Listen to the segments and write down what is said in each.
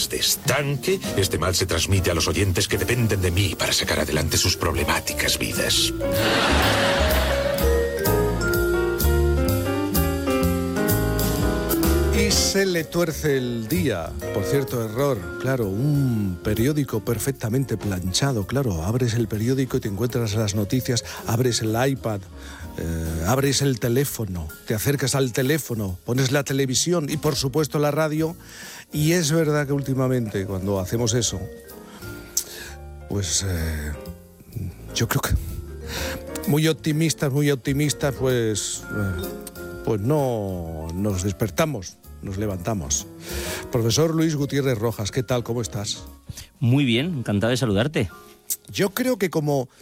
voz de estanque, este mal se transmite a los oyentes que dependen de mí para sacar adelante sus problemáticas vidas. Y se le tuerce el día. Por cierto, error. Claro, un periódico perfectamente planchado. Claro, abres el periódico y te encuentras las noticias, abres el iPad, abres el teléfono, te acercas al teléfono, pones la televisión y, por supuesto, la radio. Y es verdad que últimamente, cuando hacemos eso, pues yo creo que muy optimistas, pues no nos despertamos. Nos levantamos. Profesor Luis Gutiérrez Rojas, ¿qué tal? ¿Cómo estás? Muy bien, encantado de saludarte. Yo creo que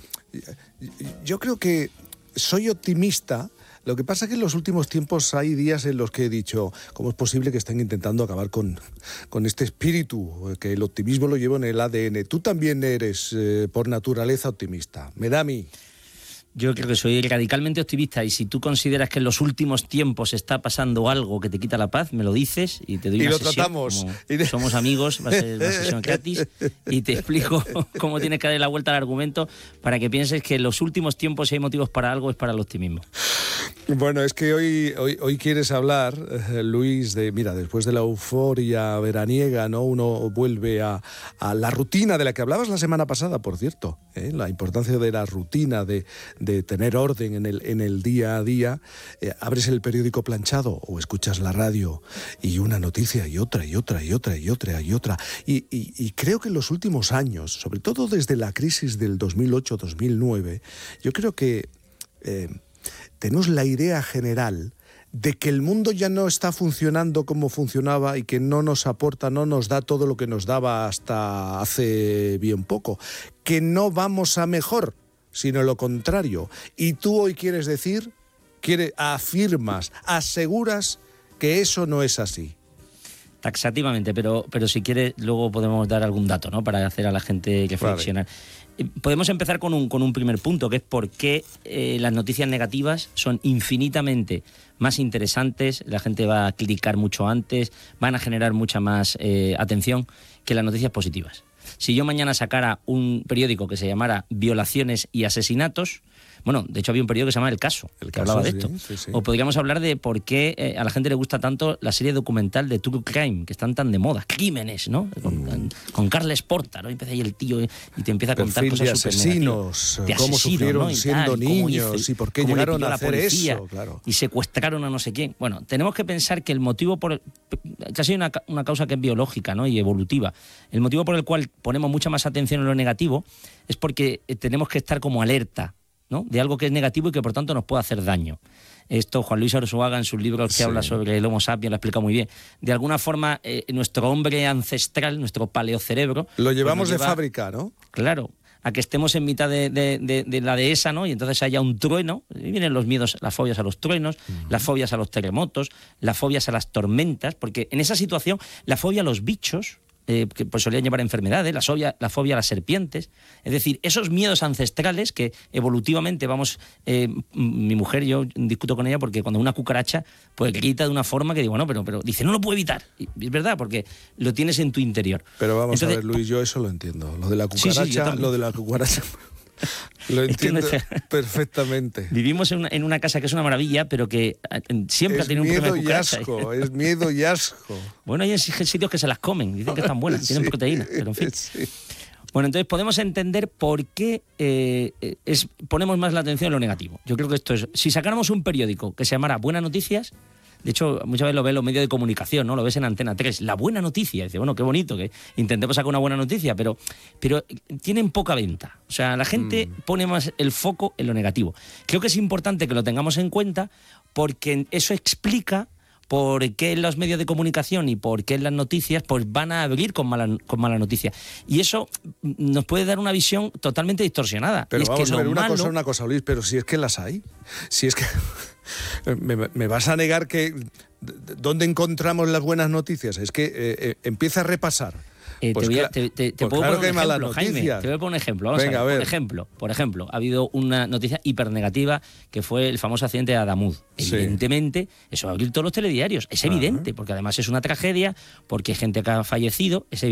soy optimista. Lo que pasa es que en los últimos tiempos hay días en los que he dicho, ¿cómo es posible que estén intentando acabar con este espíritu? Que el optimismo lo llevo en el ADN. Tú también eres, por naturaleza, optimista. Me da a mí. Yo creo que soy radicalmente optimista y si tú consideras que en los últimos tiempos está pasando algo que te quita la paz, me lo dices y te doy una sesión. Tratamos. Somos amigos, va a ser una sesión gratis y te explico cómo tienes que darle la vuelta al argumento para que pienses que en los últimos tiempos, si hay motivos para algo, es para el optimismo. Bueno, es que hoy quieres hablar, Luis, después de la euforia veraniega, ¿no? Uno vuelve a la rutina de la que hablabas la semana pasada, por cierto, la importancia de la rutina, de tener orden en el día a día. Abres el periódico planchado o escuchas la radio y una noticia y otra. Y creo que en los últimos años, sobre todo desde la crisis del 2008-2009, yo creo que tenemos la idea general de que el mundo ya no está funcionando como funcionaba y que no nos aporta, no nos da todo lo que nos daba hasta hace bien poco, que no vamos a mejor, sino lo contrario. Y tú hoy quieres decir, afirmas, aseguras que eso no es así. Taxativamente, pero si quieres luego podemos dar algún dato, ¿no? Para hacer a la gente reflexionar. Vale. Podemos empezar con un primer punto, que es por qué las noticias negativas son infinitamente más interesantes, la gente va a clicar mucho antes, van a generar mucha más atención que las noticias positivas. Si yo mañana sacara un periódico que se llamara Violaciones y Asesinatos, bueno, de hecho había un periódico que se llama El Caso, que hablaba de esto. Sí. O podríamos hablar de por qué a la gente le gusta tanto la serie documental de True Crime, que están tan de moda, Crímenes, ¿no? Con Carles Porta, ¿no? Empieza ahí el tío y te empieza a contar cosas súper asesinos, cómo sufrieron, ¿no? Siendo niños y por qué llegaron a hacer eso, claro. Y secuestraron a no sé quién. Bueno, tenemos que pensar que el motivo casi una causa que es biológica, ¿no? Y evolutiva. El motivo por el cual ponemos mucha más atención en lo negativo es porque tenemos que estar como alerta, ¿no? De algo que es negativo y que por tanto nos puede hacer daño. Esto Juan Luis Arzuaga en sus libros que habla sobre el Homo sapiens lo explica muy bien. De alguna forma nuestro hombre ancestral, nuestro paleocerebro, lo llevamos de fábrica, ¿no? Claro, a que estemos en mitad de la dehesa, ¿no? Y entonces haya un trueno, y vienen los miedos, las fobias a los truenos, las fobias a los terremotos, las fobias a las tormentas, porque en esa situación la fobia a los bichos, que pues solían llevar enfermedades, la fobia a las serpientes, es decir, esos miedos ancestrales que evolutivamente mi mujer, yo discuto con ella porque cuando una cucaracha pues grita de una forma que digo, no, pero dice, no lo puedo evitar, y es verdad, porque lo tienes en tu interior. Pero vamos a ver, Luis, yo eso lo entiendo, lo de la cucaracha, lo entiendo perfectamente. Vivimos en una casa que es una maravilla, pero que siempre ha tenido un problema de cucaracha. Es miedo y asco. Bueno, hay sitios que se las comen, dicen que están buenas, tienen proteína, pero en fin. Sí. Bueno, entonces podemos entender por qué ponemos más la atención en lo negativo. Yo creo que esto es... Si sacáramos un periódico que se llamara Buenas Noticias, de hecho, muchas veces lo ves en los medios de comunicación, ¿no? Lo ves en Antena 3, la buena noticia. Dice, bueno, qué bonito que intentemos sacar una buena noticia, pero tienen poca venta. O sea, la gente pone más el foco en lo negativo. Creo que es importante que lo tengamos en cuenta porque eso explica por qué en los medios de comunicación y por qué en las noticias pues van a abrir con mala noticia. Y eso nos puede dar una visión totalmente distorsionada. Pero y es vamos que a ver, una cosa, Luis, pero si es que las hay. Si es que... ¿Me vas a negar que dónde encontramos las buenas noticias? Es que empieza a repasar. Pues te puedo claro poner que un ejemplo, Jaime. Te voy a poner un ejemplo. Vamos a ver. Por ejemplo, ha habido una noticia hipernegativa que fue el famoso accidente de Adamud. Sí. Evidentemente, eso va a abrir todos los telediarios. Es evidente, porque además es una tragedia, porque hay gente que ha fallecido. Es